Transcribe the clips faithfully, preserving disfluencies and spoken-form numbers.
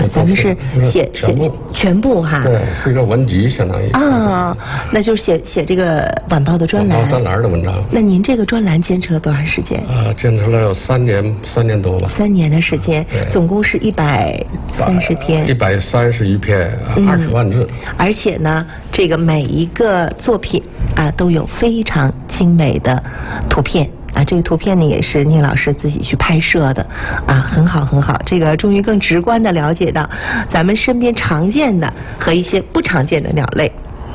咱们是写写全部哈。 对，是一个文集，相当于。 啊，那就是写写这个晚报的专栏。 专栏的文章。 那您这个专栏坚持了多长时间？ 啊，坚持了有三年，三年多吧。 三年的时间，总共是一百三十篇。 一百三十一篇，二十万字。 而且呢，这个每一个作品啊，都有非常精美的图片。啊，这个图片呢也是聂老师自己去拍摄的，啊，很好很好。这个终于更直观地了解到咱们身边常见的和一些不常见的鸟类。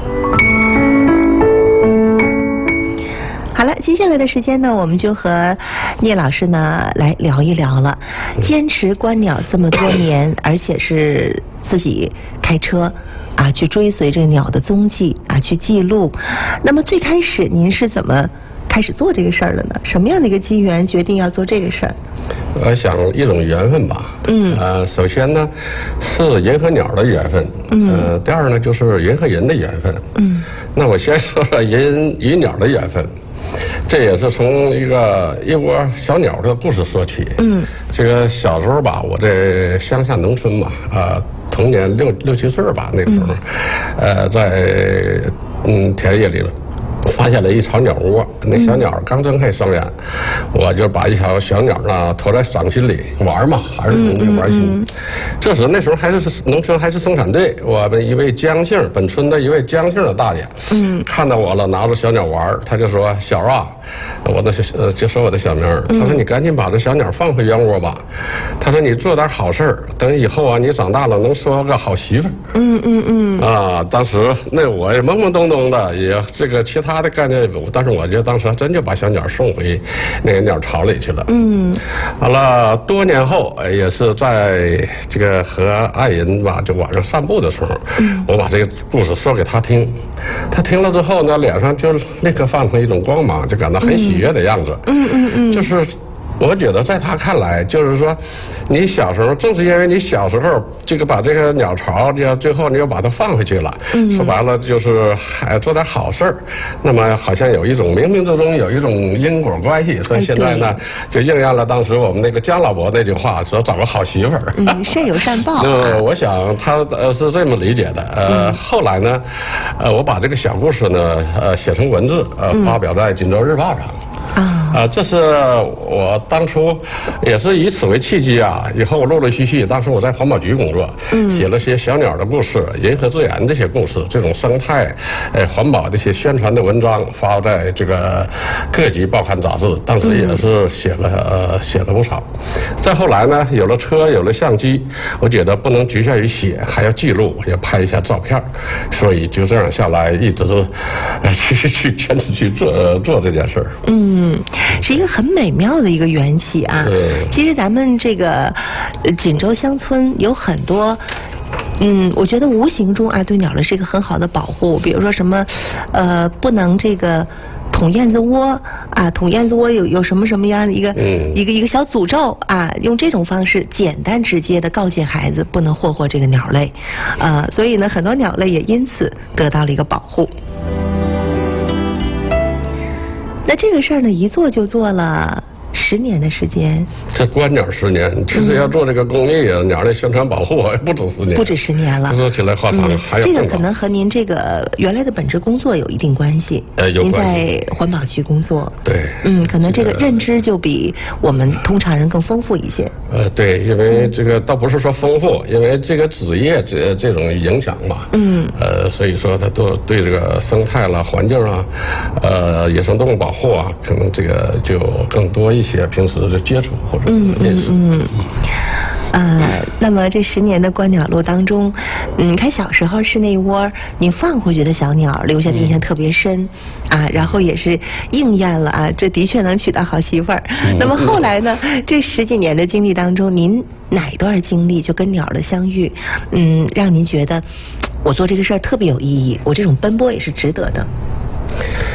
好了，接下来的时间呢，我们就和聂老师呢来聊一聊了。坚持观鸟这么多年，而且是自己开车啊去追随这个鸟的踪迹啊去记录。那么最开始您是怎么开始做这个事儿的呢？什么样的一个机缘决定要做这个事儿？ 我想一种缘分吧。嗯。呃，首先呢是人和鸟的缘分。嗯。呃，第二呢就是人和人的缘分。嗯。那我先说说人与鸟的缘分，这也是从一个一窝小鸟的故事说起。嗯。这个小时候吧，我在乡下农村嘛，啊、呃，童年六六七岁吧，那个时候，嗯、呃，在嗯田野里了。发现了一巢鸟窝，那小鸟刚睁开双眼，嗯、我就把一条小鸟呢投在掌心里玩嘛，还是农民玩心。嗯嗯嗯、这时那时候还是农村还是生产队，我们一位江姓本村的一位江姓的大爷，嗯，看到我了，拿着小鸟玩，他就说：“小啊，我的呃就说我的小名，他说你赶紧把这小鸟放回原窝吧，他说你做点好事儿，等以后啊你长大了能说个好媳妇。”嗯嗯嗯。啊，当时那我也懵懵懂懂的，也这个其他。他的概念，但是我觉得当时真就把小鸟送回那个鸟巢里去了。嗯，完了，多年后也是在这个和爱人吧，就晚上散步的时候，嗯、我把这个故事说给他听，他听了之后呢，脸上就立刻放出一种光芒，就感到很喜悦的样子。嗯嗯嗯，就是。我觉得在他看来，就是说，你小时候正是因为你小时候这个把这个鸟巢，要最后你又把它放回去了，嗯、说白了就是还做点好事儿，那么好像有一种冥冥之中有一种因果关系，所以现在呢，就应验了当时我们那个姜老伯那句话，说找个好媳妇儿， 嗯，善有善报。 呃，我想他呃是这么理解的。呃，嗯、后来呢，呃，我把这个小故事呢，呃，写成文字，呃，发表在《锦州日报》上。啊、呃，这是我当初也是以此为契机啊。以后我陆陆续续，当时我在环保局工作，嗯、写了些小鸟的故事、人和自然这些故事，这种生态、呃环保的一些宣传的文章，发在这个各级报刊杂志。当时也是写了、呃、写了不少。再后来呢，有了车，有了相机，我觉得不能局限于写，还要记录，也拍一下照片。所以就这样下来，一直是呃去去坚持去做、呃、做这件事儿。 嗯。是一个很美妙的一个缘起啊！其实咱们这个锦州乡村有很多，嗯，我觉得无形中啊，对鸟类是一个很好的保护。比如说什么，呃，不能这个捅燕子窝啊，捅燕子窝有有什么什么样的一个、嗯、一个一个小诅咒啊，用这种方式简单直接的告诫孩子不能霍霍这个鸟类，呃，所以呢，很多鸟类也因此得到了一个保护。那这个事儿呢，一做就做了十年的时间。 这观鸟十年，其实要做这个公益啊，嗯、鸟类宣传保护也不止十年， 不止十年了。 说起来话长，嗯、还有这个可能和您这个原来的本职工作有一定关系。 呃，有关系。 您在环保局工作， 对， 嗯，可能这个认知就比我们通常人更丰富一些。 呃，对，因为这个倒不是说丰富，因为这个职业这这种影响嘛，嗯，呃，所以说它都对这个生态啦、环境啊，呃，野生动物保护啊，可能这个就更多一些平时的接触或者认识。嗯嗯嗯。 呃，那么这十年的观鸟路当中，嗯，看小时候是那窝你放回去的小鸟，留下的印象特别深，嗯、啊，然后也是应验了啊，这的确能娶到好媳妇儿。嗯、那么后来呢，这十几年的经历当中，您哪一段经历就跟鸟的相遇，嗯，让您觉得我做这个事儿特别有意义，我这种奔波也是值得的？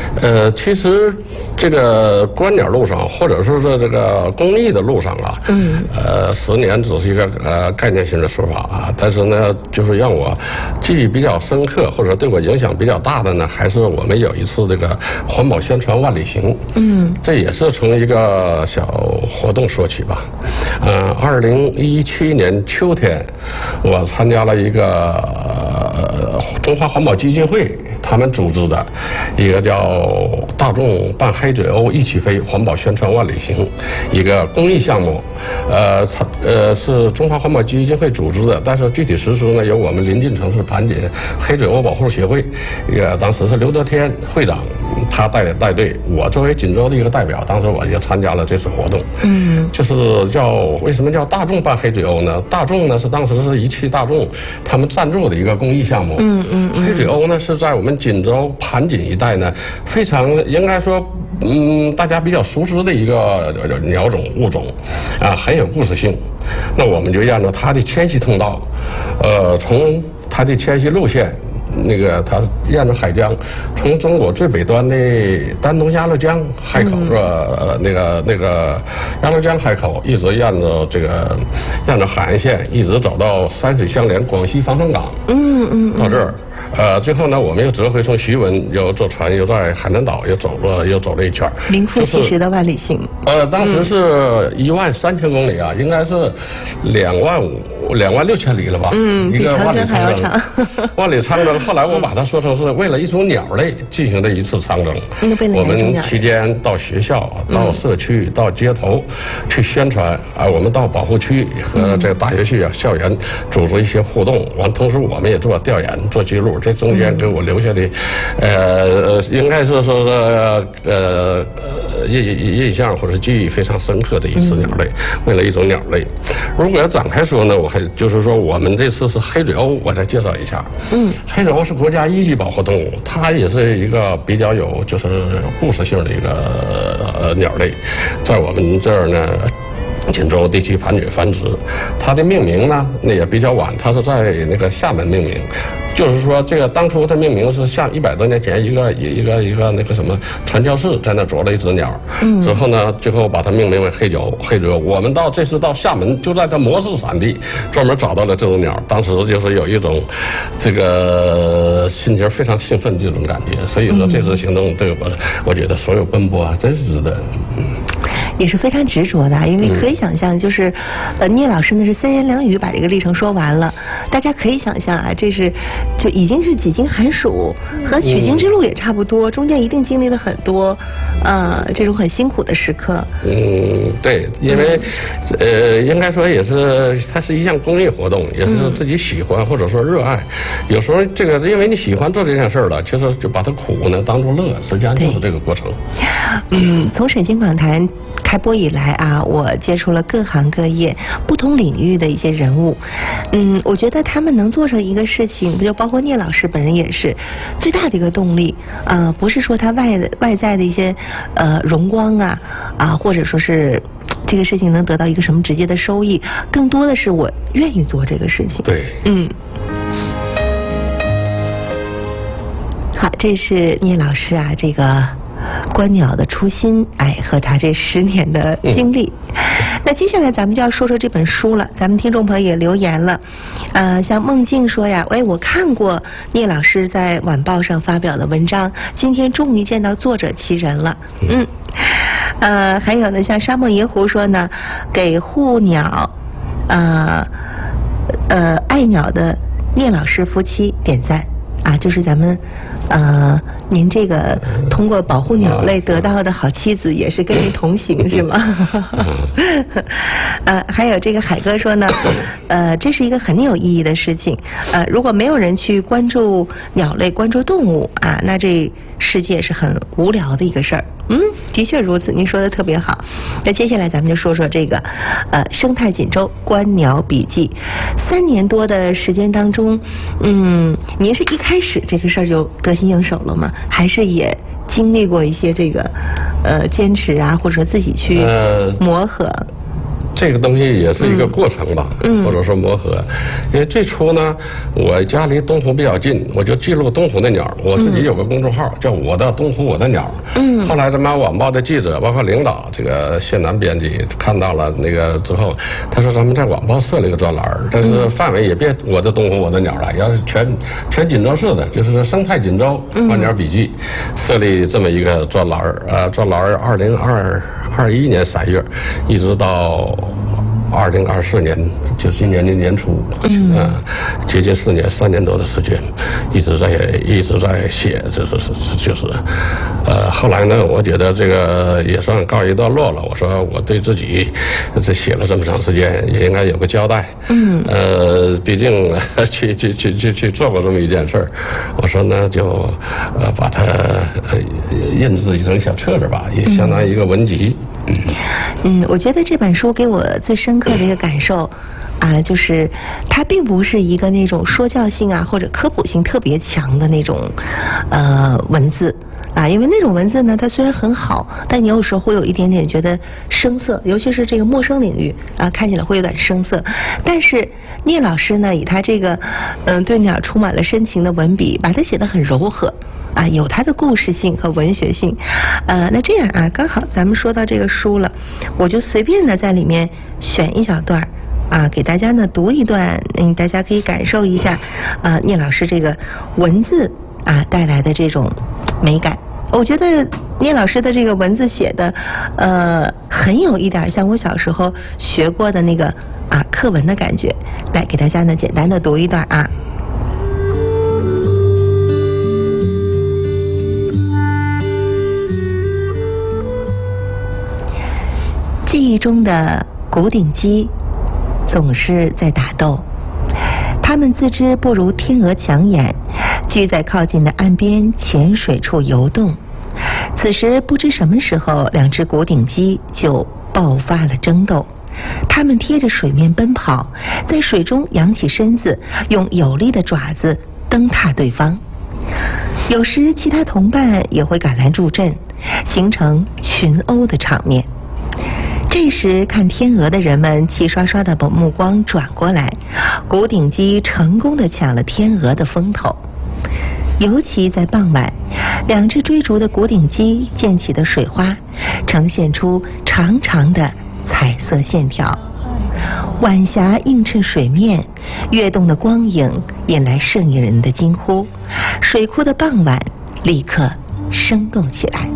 呃，其实这个观鸟路上，或者是说这个公益的路上啊，嗯，呃，十年只是一个呃概念性的说法啊，但是呢，就是让我记忆比较深刻，或者对我影响比较大的呢，还是我们有一次这个环保宣传万里行，嗯，这也是从一个小活动说起吧。呃，二零一七年秋天，我参加了一个呃中华环保基金会他们组织的一个叫“大众伴黑嘴鸥一起飞”环保宣传万里行一个公益项目，呃，呃是中华环保基金会组织的，但是具体实施呢由我们临近城市盘锦黑嘴鸥保护协会，一个当时是刘德天会长，他带带队，我作为锦州的一个代表，当时我也参加了这次活动。嗯，就是叫为什么叫大众伴黑嘴鸥呢？大众呢是当时是一汽大众他们赞助的一个公益项目。嗯嗯，黑嘴鸥呢是在我们锦州盘锦一带呢，非常应该说，嗯，大家比较熟知的一个鸟种物种，啊，很有故事性。那我们就按照它的迁徙通道，呃，从它的迁徙路线。那个，它沿着海江，从中国最北端的丹东鸭绿江海口是吧？呃，那个那个鸭绿江海口，一直沿着这个沿着海岸线，一直走到山水相连广西防城港，嗯嗯，到这儿。呃，最后呢，我们又折回从徐闻，又坐船，又在海南岛又走了，又走了一圈， 名副其实的万里行。 呃，当时是一万三千公里啊，应该是两万五、两万六千里了吧？ 嗯，一个万里长征。 万里长征，后来我把它说成是为了一种鸟类进行的一次长征。 嗯， 我们期间到学校、到社区、到街头去宣传啊，我们到保护区和这个大学区啊、校园组织一些互动，完，同时我们也做调研、做记录。这中间给我留下的，呃，应该是说是呃印印象或者记忆非常深刻的一次鸟类，为了一种鸟类。如果要展开说呢，我还就是说我们这次是黑嘴鸥，我再介绍一下。嗯，黑嘴鸥是国家一级保护动物，它也是一个比较有就是故事性的一个呃鸟类，在我们这儿呢。锦州地区盘锦繁殖，它的命名呢，那也比较晚，它是在那个厦门命名，就是说这个当初它命名是像一百多年前一个一个一个那个什么传教士在那啄了一只鸟，嗯，之后呢，最后把它命名为黑嘴鸥。黑嘴鸥，我们到这次到厦门，就在它模式产地专门找到了这种鸟，当时就是有一种这个心情非常兴奋这种感觉，所以说这次行动对我，我觉得所有奔波啊，真是值得。嗯， 也是非常执着的，因为可以想象，就是，呃，聂老师呢是三言两语把这个历程说完了，大家可以想象啊，这是就已经是几经寒暑，和取经之路也差不多，中间一定经历了很多，呃，这种很辛苦的时刻。 嗯，对，因为，呃，应该说也是，它是一项公益活动，也是自己喜欢或者说热爱。有时候这个因为你喜欢做这件事儿了，其实就把它苦呢当做乐，实际上就是这个过程。 嗯，从沈星访谈开播以来啊，我接触了各行各业、不同领域的一些人物。嗯，我觉得他们能做成一个事情，不就包括聂老师本人也是最大的一个动力啊、呃，不是说他外的外在的一些呃荣光啊啊，或者说是这个事情能得到一个什么直接的收益，更多的是我愿意做这个事情。 对， 嗯。好，这是聂老师啊，这个观鸟的初心，哎，和他这十年的经历。嗯、那接下来咱们就要说说这本书了。咱们听众朋友也留言了，呃，像梦静说呀，哎，我看过聂老师在晚报上发表的文章，今天终于见到作者其人了。嗯，呃，还有呢，像沙漠银狐说呢，给护鸟，呃呃爱鸟的聂老师夫妻点赞啊，就是咱们。呃，您这个通过保护鸟类得到的好妻子，也是跟您同行是吗？呃，还有这个海哥说呢，呃，这是一个很有意义的事情。呃，如果没有人去关注鸟类、关注动物啊，那这世界是很无聊的一个事儿。嗯，的确如此，您说的特别好。那接下来咱们就说说这个，呃，生态锦州观鸟笔记。三年多的时间当中，嗯，您是一开始这个事儿就得心应手了吗？还是也经历过一些这个，呃，坚持啊，或者说自己去磨合？ 呃这个东西也是一个过程吧，嗯、或者说磨合。因为最初呢，我家离东湖比较近，我就记录东湖的鸟。我自己有个公众号，叫我的东湖我的鸟。嗯。后来咱们晚报的记者，包括领导，这个县南编辑看到了那个之后，他说咱们在晚报设了一个专栏，但是范围也别我的东湖我的鸟了，要是全全锦州市的，就是生态锦州观鸟笔记，设立这么一个专栏。呃，专栏二零二二一年三月，一直到二零二四年，就今年的年初，嗯、呃，接近四年，三年多的时间，一直在一直在写，这是是就是，呃，后来呢，我觉得这个也算告一段落了。我说我对自己这写了这么长时间，也应该有个交代。嗯，呃，毕竟去去去去去做过这么一件事儿，我说呢，就呃把它呃印制成小册子吧，也相当于一个文集。嗯， 嗯，我觉得这本书给我最深刻的一个感受，啊，就是它并不是一个那种说教性啊或者科普性特别强的那种，呃，文字啊，因为那种文字呢，它虽然很好，但你有时候会有一点点觉得生涩，尤其是这个陌生领域啊，看起来会有点生涩。但是聂老师呢，以他这个嗯、呃、对鸟充满了深情的文笔，把它写得很柔和。啊，有它的故事性和文学性，呃，那这样啊，刚好咱们说到这个书了，我就随便的在里面选一小段啊，给大家呢读一段，嗯，大家可以感受一下，啊，聂老师这个文字啊带来的这种美感。我觉得聂老师的这个文字写的，呃，很有一点像我小时候学过的那个啊课文的感觉。来，给大家呢简单的读一段啊。记忆中的古顶鸡总是在打斗，它们自知不如天鹅抢眼，聚在靠近的岸边浅水处游动。此时不知什么时候，两只古顶鸡就爆发了争斗。它们贴着水面奔跑，在水中扬起身子，用有力的爪子蹬踏对方。有时其他同伴也会赶来助阵，形成群殴的场面。这时看天鹅的人们齐刷刷地把目光转过来，古顶鸡成功地抢了天鹅的风头。尤其在傍晚，两只追逐的古顶鸡溅起的水花呈现出长长的彩色线条，晚霞映衬水面，跃动的光影引来摄影人的惊呼，水库的傍晚立刻生动起来。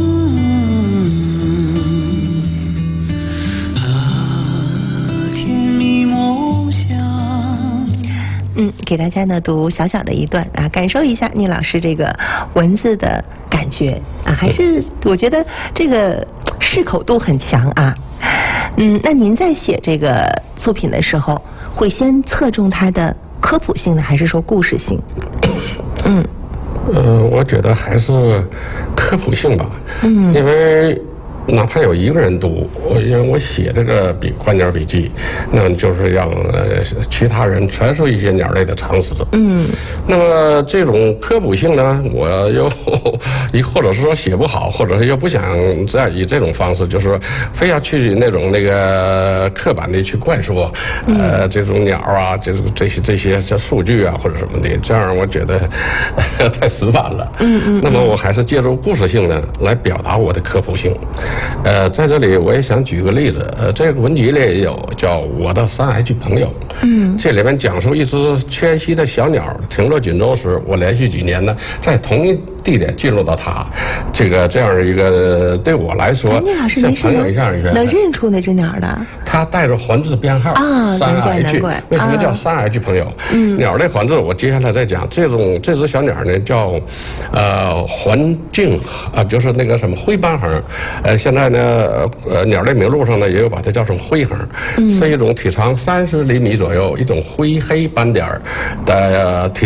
嗯，给大家呢读小小的一段啊，感受一下聂老师这个文字的感觉啊，还是我觉得这个适口度很强啊。嗯，那您在写这个作品的时候，会先侧重它的科普性呢，还是说故事性？嗯， 呃，我觉得还是科普性吧。嗯，因为哪怕有一个人读，我因为我写这个笔观鸟笔记，那就是让呃其他人传授一些鸟类的常识。嗯，那么这种科普性呢，我又一或者是说写不好，或者是又不想再以这种方式，就是非要去那种那个刻板的去灌输，呃，这种鸟啊，这种这些这些这数据啊或者什么的，这样我觉得太死板了。嗯嗯。那么我还是借助故事性呢来表达我的科普性。呃，在这里我也想举个例子，呃，这个文集里也有叫《我的山癌区朋友》，嗯，这里面讲述一只迁徙的小鸟停落锦州时，我连续几年呢在同一地点记录到它，这个这样一个对我来说像朋友一样一样能认出那只鸟的。 它带着环字编号啊，山癌区。为什么叫山癌区朋友？嗯，鸟类环字我接下来再讲。这种这只小鸟呢叫呃环境啊，就是那个什么灰斑横，呃，现在呢呃鸟类名录上呢也有把它叫成灰横，嗯、是一种体长三十厘米左右，一种灰黑斑点的、呃、体重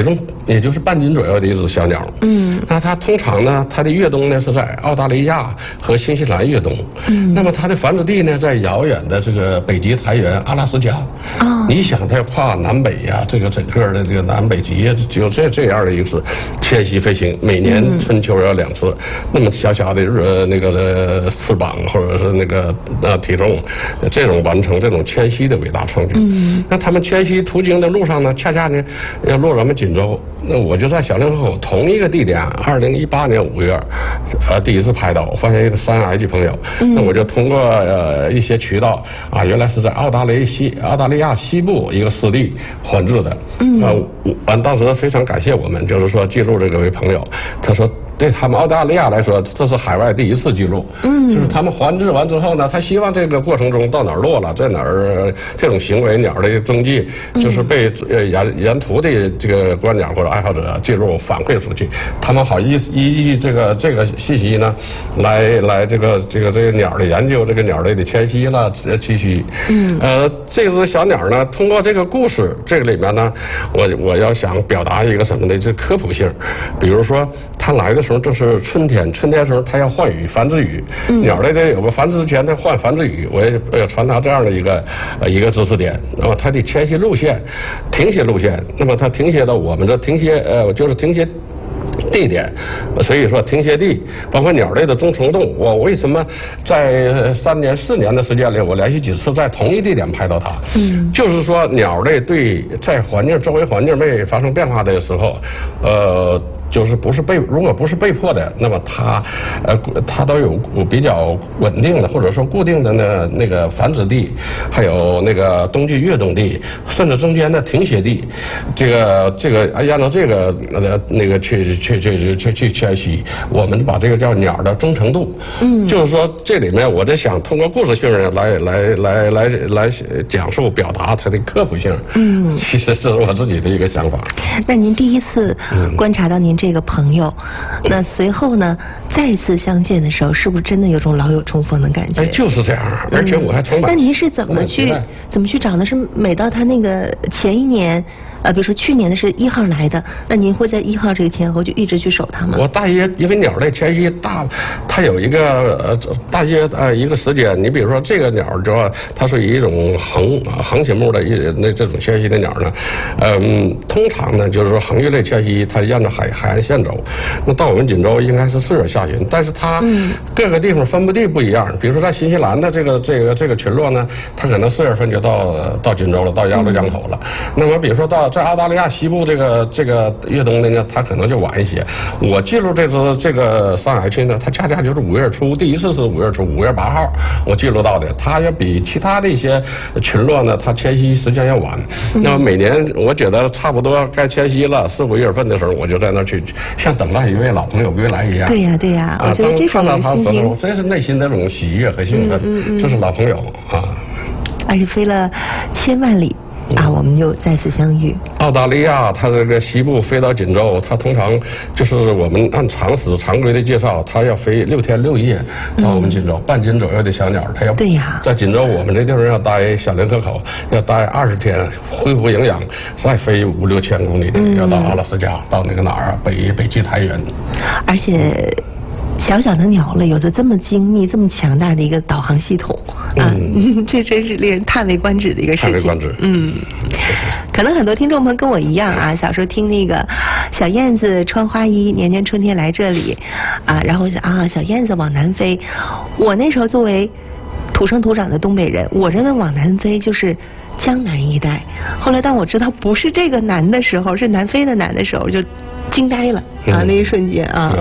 也就是半斤左右的一只小鸟。嗯，那它通常呢，它的越冬呢是在澳大利亚和新西兰越冬。嗯，那么它的繁殖地呢，在遥远的这个北极苔原阿拉斯加。哦，你想它要跨南北呀、啊，这个整个的这个南北极就这这样的一次迁徙飞行，每年春秋要两次，嗯、那么小小的呃那个呃翅膀或者是那个呃体重，这种完成这种迁徙的伟大创举。嗯，那他们迁徙途经的路上呢，恰恰呢要落咱们锦州，那我就在小凌河口同一个地点，二零一八年五月，呃第一次拍到，我发现一个三癌级朋友，嗯、那我就通过呃一些渠道啊，原来是在澳大利西澳大利亚西部一个湿地繁殖的，嗯，啊，我当时非常感谢我们，就是说记录这个位朋友，他说。对他们澳大利亚来说，这是海外第一次记录。嗯，就是他们繁殖完之后呢，他希望这个过程中到哪儿落了，在哪儿这种行为鸟的踪迹，就是被呃沿沿途的这个观鸟或者爱好者记录反馈出去，他们好依依据这个这个信息呢，来来这个这个这个鸟的研究，这个鸟类的迁徙了栖息。嗯，呃，这只小鸟呢，通过这个故事，这个里面呢，我我要想表达一个什么呢？这科普性，比如说它来的时候。正是春天，春天的时候它要换羽，繁殖羽。嗯、鸟类的有个繁殖之前它换繁殖羽，我也要传达这样的一个呃一个知识点。那么它的迁徙路线、停歇路线，那么它停歇到我们这停歇呃就是停歇地点，所以说停歇地包括鸟类的中虫洞，我为什么在三年四年的时间里，我连续几次在同一地点拍到它？嗯，就是说鸟类对在环境周围环境没发生变化的时候，呃。就是不是被，如果不是被迫的，那么它，呃，它都有比较稳定的或者说固定的那那个繁殖地，还有那个冬季越冬地，甚至中间的停歇地，这个这个按照这个呃那个去去去去去迁徙，我们把这个叫鸟的忠诚度。嗯，就是说这里面我在想通过故事性来来来来来讲述表达它的科普性。嗯，其实是我自己的一个想法。 那您第一次观察到您这个朋友，那随后呢，再次相见的时候，是不是真的有种老友重逢的感觉？ 哎，就是这样，而且我还充满。 那您是怎么去怎么去找呢？是每到他那个前一年？呃，比如说去年的是一号来的，那您会在一号这个前后就一直去守它吗？ 我大约因为鸟类迁徙大，它有一个呃大约呃一个时间。你比如说这个鸟主要它属于一种横横禽目的一那这种迁徙的鸟呢，嗯，通常呢就是说横越类迁徙，它沿着海海岸线走。那到我们锦州应该是四月下旬，但是它各个地方分布地不一样。比如说在新西兰的这个这个这个群落呢，它可能四月份就到到锦州了，到鸭绿江口了。那么比如说到在澳大利亚西部这个这个越冬的呢，它可能就晚一些。我记录这只这个上海区呢，它恰恰就是五月初，第一次是五月初，五月八号我记录到的。它要比其他的一些群落呢，它迁徙时间要晚。那么每年我觉得差不多该迁徙了，四五月份的时候，我就在那儿去，像等待一位老朋友归来一样。 对呀对呀，我觉得这种心情， 真是内心的这种喜悦和兴奋，嗯嗯嗯、就是老朋友啊。 而且飞了千万里。啊，我们又再次相遇。 澳大利亚，它这个西部飞到锦州，它通常就是我们按常识常规的介绍，它要飞六天六夜到我们锦州，嗯、半斤左右的小鸟，它要对呀， 在锦州我们这地方要待小凌河口，要待二十天，恢复营养，再飞五六千公里的，嗯、要到阿拉斯加，到那个哪儿啊，北北极苔原， 而且。小小的鸟类有着这么精密、这么强大的一个导航系统啊，嗯、这真是令人叹为观止的一个事情。 叹为观止。 嗯，可能很多听众朋友跟我一样啊，小时候听那个小燕子穿花衣，年年春天来这里啊，然后啊，小燕子往南飞。我那时候作为土生土长的东北人，我认为往南飞就是江南一带。后来当我知道不是这个南的时候，是南飞的南的时候，就惊呆了啊！嗯、那一瞬间啊。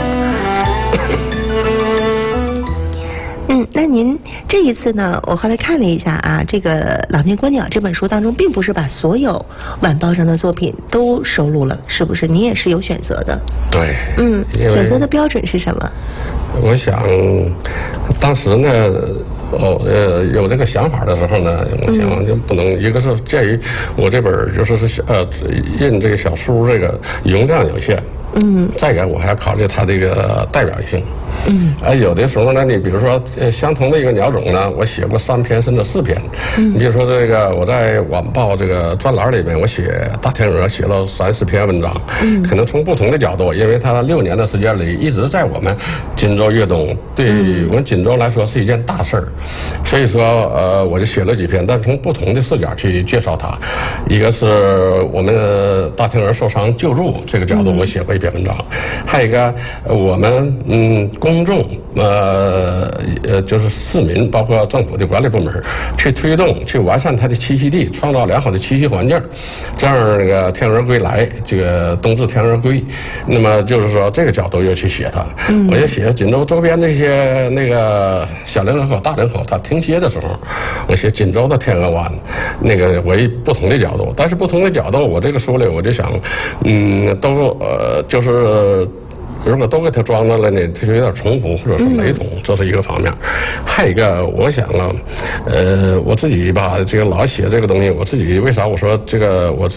嗯，那您这一次呢？我后来看了一下啊，这个《老年观鸟》这本书当中，并不是把所有晚报上的作品都收录了，是不是？您也是有选择的。 对。 嗯，选择的标准是什么？ 我想，当时呢，哦呃，有这个想法的时候呢，我想就不能，嗯、一个是鉴于我这本就是是呃印这个小书这个容量有限。嗯，再一个我还要考虑它这个代表性。 嗯，啊，有的时候呢，你比如说呃相同的一个鸟种呢，我写过三篇甚至四篇。嗯，你比如说这个我在晚报这个专栏里面，我写大天鹅写了三四篇文章。嗯，可能从不同的角度，因为它六年的时间里一直在我们锦州越冬，对我们锦州来说是一件大事儿，所以说呃我就写了几篇，但从不同的视角去介绍它。一个是我们大天鹅受伤救助这个角度，我写过一篇文章；还有一个我们嗯公众呃呃就是市民，包括政府的管理部门去推动、去完善它的栖息地，创造良好的栖息环境，这样那个天鹅归来，这个冬至天鹅归，那么就是说这个角度又去写它。嗯，我就写锦州周边这些那个小人口、大人口，它停歇的时候，我写锦州的天鹅湾，那个为不同的角度，但是不同的角度，我这个书里我就想，嗯，都呃就是。如果都给它装到了呢，它就有点重复或者是雷同，这是一个方面。还有一个，我想啊，呃，我自己吧，这个老写这个东西，我自己为啥我说这个我自己。